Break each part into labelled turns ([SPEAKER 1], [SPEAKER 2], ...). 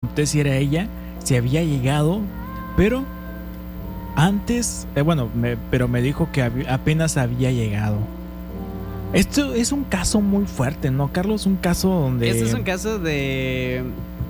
[SPEAKER 1] pregunté si era ella, si había llegado, pero antes, pero me dijo que apenas había llegado. Esto es un caso muy fuerte, ¿no, Carlos? Un caso donde...
[SPEAKER 2] Este es un caso de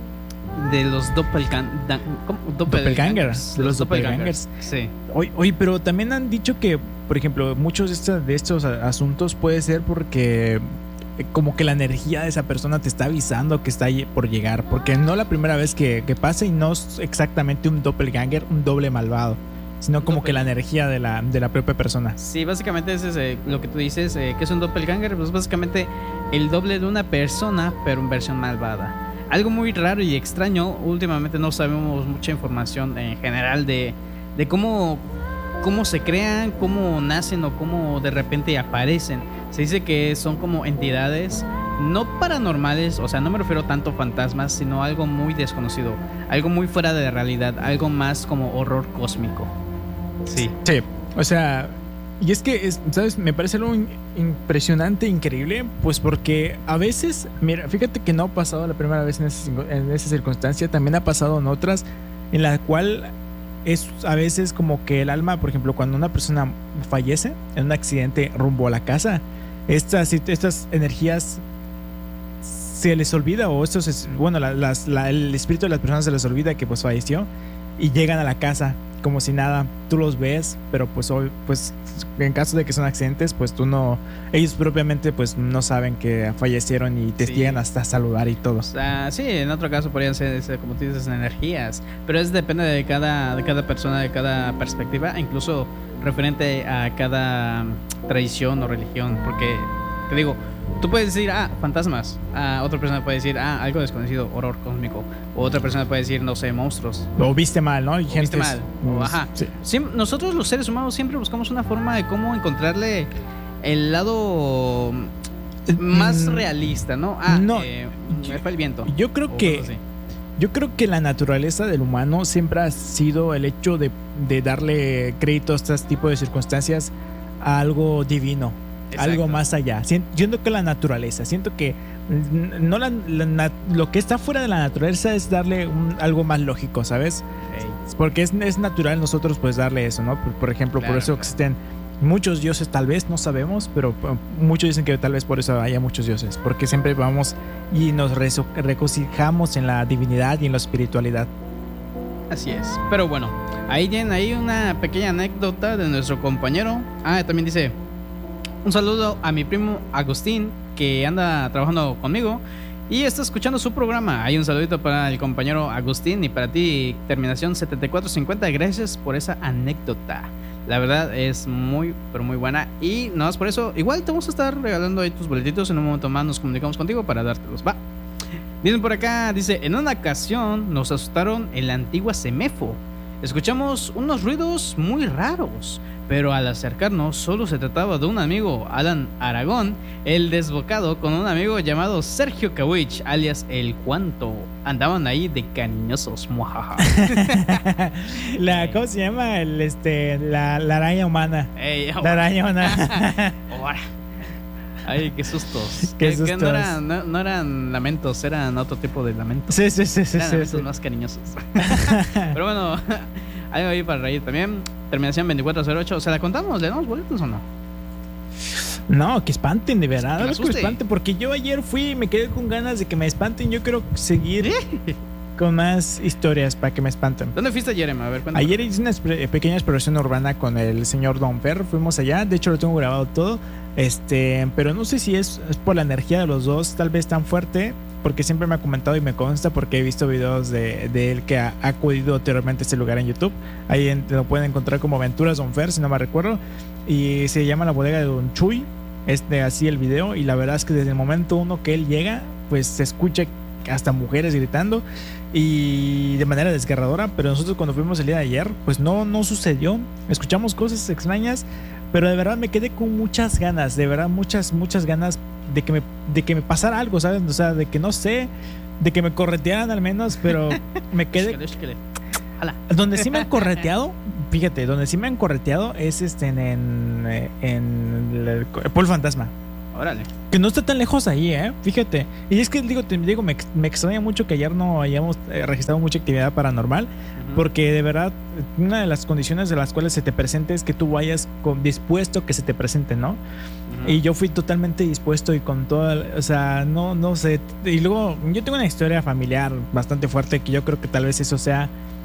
[SPEAKER 2] los
[SPEAKER 1] doppelgangers. De los doppelgangers.
[SPEAKER 2] Sí.
[SPEAKER 1] Oye, pero también han dicho que, por ejemplo, muchos de estos asuntos puede ser porque como que la energía de esa persona te está avisando que está por llegar. Porque no la primera vez que pasa, y no es exactamente un doppelganger, un doble malvado, sino como que la energía de la propia persona.
[SPEAKER 2] Sí, básicamente ese es lo que tú dices, que es un doppelganger. Pues básicamente el doble de una persona, pero en versión malvada. Algo muy raro y extraño. Últimamente no sabemos mucha información en general de cómo se crean, cómo nacen o cómo de repente aparecen. Se dice que son como entidades no paranormales, o sea, no me refiero tanto a fantasmas, sino algo muy desconocido, algo muy fuera de la realidad, algo más como horror cósmico. Sí. Sí,
[SPEAKER 1] o sea, y es que, ¿sabes? Me parece algo impresionante, increíble, pues porque a veces, mira, fíjate que no ha pasado la primera vez en esa circunstancia, también ha pasado en otras, en la cual es a veces como que el alma, por ejemplo, cuando una persona fallece en un accidente rumbo a la casa, estas energías se les olvida, o el espíritu de las personas se les olvida que pues falleció, y llegan a la casa como si nada. Tú los ves, pero pues en caso de que son accidentes, pues ellos propiamente pues no saben que fallecieron y te llegan hasta saludar y todo.
[SPEAKER 2] Sí, en otro caso podrían ser, como tú dices, energías, pero depende de cada persona, de cada perspectiva, incluso referente a cada tradición o religión, porque te digo, tú puedes decir, fantasmas. Otra persona puede decir, algo desconocido, horror cósmico. O otra persona puede decir, no sé, monstruos.
[SPEAKER 1] O viste mal, ¿no?
[SPEAKER 2] Viste mal. Sí. Nosotros los seres humanos siempre buscamos una forma de cómo encontrarle el lado más realista, ¿no? Me fue el viento.
[SPEAKER 1] Yo creo que la naturaleza del humano siempre ha sido el hecho de darle crédito a este tipo de circunstancias a algo divino. Exacto. Algo más allá. Siento que la naturaleza, siento que no lo que está fuera de la naturaleza es darle algo más lógico, ¿sabes? Hey. Porque es natural nosotros pues darle eso, ¿no? Por ejemplo, claro, por eso existen muchos dioses, tal vez, no sabemos, pero muchos dicen que tal vez por eso haya muchos dioses, porque siempre vamos y nos regocijamos en la divinidad y en la espiritualidad.
[SPEAKER 2] Así es. Pero bueno, ahí tienen ahí una pequeña anécdota de nuestro compañero. También dice: un saludo a mi primo Agustín, que anda trabajando conmigo y está escuchando su programa. Hay un saludito para el compañero Agustín y para ti, terminación 7450. Gracias por esa anécdota. La verdad es muy, pero muy buena. Y nada más por eso, igual te vamos a estar regalando ahí tus boletitos. En un momento más nos comunicamos contigo para dártelos. Va. Dicen por acá, dice: en una ocasión nos asustaron en la antigua Semefo. Escuchamos unos ruidos muy raros, pero al acercarnos solo se trataba de un amigo, Alan Aragón, el desbocado, con un amigo llamado Sergio Kawich, alias El Cuanto. Andaban ahí de cariñosos.
[SPEAKER 1] ¿Cómo se llama? La araña humana. La araña humana.
[SPEAKER 2] Ay, qué sustos. ¿Qué sustos? Que no eran lamentos, eran otro tipo de lamentos.
[SPEAKER 1] Sí.
[SPEAKER 2] Eran lamentos más cariñosos. Pero bueno, algo ahí para reír también. Terminación 2408. ¿Se la contamos? ¿Le damos boletos o no?
[SPEAKER 1] No, que espanten, de verdad. Que me espanten, porque yo ayer fui y me quedé con ganas de que me espanten. Yo quiero seguir con más historias para que me espanten.
[SPEAKER 2] ¿Dónde fuiste ayer, Emma? A ver, cuéntame.
[SPEAKER 1] Ayer hice una pequeña exploración urbana con el señor Don Fer. Fuimos allá, de hecho lo tengo grabado todo. Pero no sé si es por la energía de los dos, tal vez tan fuerte, porque siempre me ha comentado y me consta, porque he visto videos de él que ha acudido anteriormente a este lugar en YouTube. Ahí lo pueden encontrar como Aventuras Don Fer, si no me recuerdo, y se llama La Bodega de Don Chuy. Así el video, y la verdad es que desde el momento uno que él llega, pues se escucha hasta mujeres gritando y de manera desgarradora. Pero nosotros cuando fuimos el día de ayer, pues no sucedió. Escuchamos cosas extrañas, pero de verdad me quedé con muchas ganas, de verdad muchas ganas de que me pasara algo, ¿sabes? O sea, de que no sé, de que me corretearan al menos, pero me quedé. Donde sí me han correteado, fíjate, donde sí me han correteado es en el Pueblo Fantasma.
[SPEAKER 2] Órale.
[SPEAKER 1] Que no está tan lejos ahí, fíjate. Y es que me extraña mucho que ayer no hayamos registrado mucha actividad paranormal, porque de verdad una de las condiciones de las cuales se te presente es que tú vayas dispuesto que se te presente, ¿no? Y yo fui totalmente dispuesto y con toda, o sea, no sé. Y luego yo tengo una historia familiar bastante fuerte que yo creo que tal vez eso sea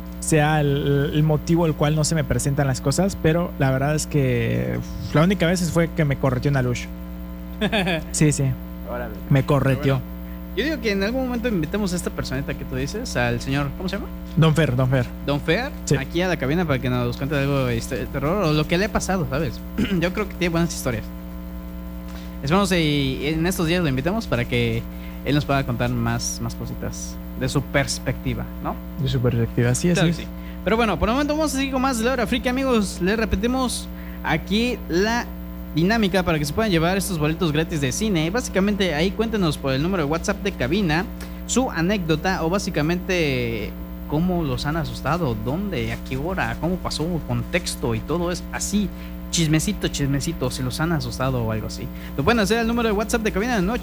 [SPEAKER 1] el motivo el cual no se me presentan las cosas, pero la verdad es que la única vez fue que me correteó una luz. Sí,
[SPEAKER 2] Órale.
[SPEAKER 1] Me correteó.
[SPEAKER 2] Bueno, yo digo que en algún momento invitemos a esta personita que tú dices, al señor, ¿cómo se llama?
[SPEAKER 1] Don Fer.
[SPEAKER 2] Don Fer, sí. Aquí a la cabina para que nos cuente algo de terror o lo que le ha pasado, ¿sabes? Yo creo que tiene buenas historias. Esperamos y en estos días lo invitemos para que él nos pueda contar más cositas de su perspectiva, ¿no?
[SPEAKER 1] De su perspectiva, sí,
[SPEAKER 2] claro
[SPEAKER 1] así.
[SPEAKER 2] Sí. Pero bueno, por el momento vamos a seguir con más de la hora friki, amigos. Les repetimos aquí la dinámica para que se puedan llevar estos boletos gratis de cine. Básicamente ahí cuéntenos por el número de WhatsApp de cabina su anécdota o básicamente cómo los han asustado, dónde, a qué hora, cómo pasó, contexto y todo es así. Chismecito, si los han asustado o algo así. Lo pueden hacer al número de WhatsApp de cabina en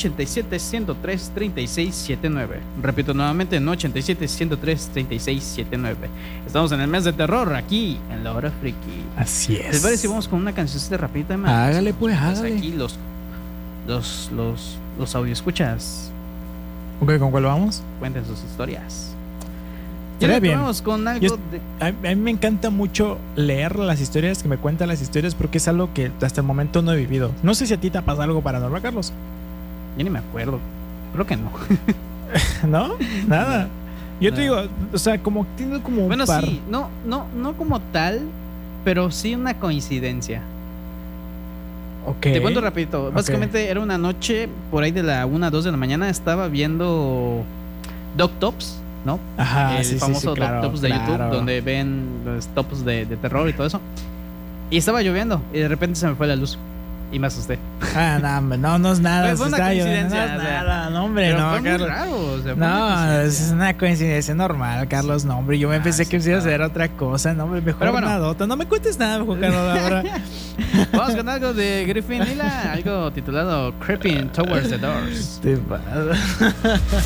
[SPEAKER 2] 87-103-3679. Repito nuevamente, en 87-103-3679. Estamos en el mes de terror aquí en La Hora Friki.
[SPEAKER 1] Así es.
[SPEAKER 2] ¿Les parece si vamos con una cancioncita rapidita, man?
[SPEAKER 1] Hágale pues, hágale.
[SPEAKER 2] Aquí los audio escuchas.
[SPEAKER 1] Ok, ¿con cuál vamos?
[SPEAKER 2] Cuenten sus historias.
[SPEAKER 1] Vamos
[SPEAKER 2] con algo
[SPEAKER 1] a mí me encanta mucho leer las historias, que me cuentan las historias, porque es algo que hasta el momento no he vivido. No sé si a ti te ha pasado algo paranormal, Carlos.
[SPEAKER 2] Yo ni me acuerdo. Creo que no.
[SPEAKER 1] ¿No? Nada. Yo te digo, o sea, como tiene como
[SPEAKER 2] bueno,
[SPEAKER 1] un par.
[SPEAKER 2] Sí, no como tal, pero sí una coincidencia.
[SPEAKER 1] Ok.
[SPEAKER 2] Te cuento rapidito. Básicamente era una noche por ahí de la 1 a 2 de la mañana. Estaba viendo Doctops, ¿no?
[SPEAKER 1] Ajá,
[SPEAKER 2] el famoso Doctops de YouTube, donde ven los tops de terror y todo eso. Y estaba lloviendo y de repente se me fue la luz y me asusté.
[SPEAKER 1] No es nada.
[SPEAKER 2] Pues fue una coincidencia.
[SPEAKER 1] No es nada, no, hombre,
[SPEAKER 2] pero
[SPEAKER 1] no,
[SPEAKER 2] fue
[SPEAKER 1] Carlos.
[SPEAKER 2] Muy raro, o sea,
[SPEAKER 1] no, es una coincidencia normal, Carlos. No, hombre, yo me pensé que iba a hacer otra cosa. No, hombre, mejor nadota. No me cuentes nada, mejor, Carlos, ahora.
[SPEAKER 2] Vamos con algo de Griffin Lila, algo titulado Creeping Towards the Doors.
[SPEAKER 1] Te pasa.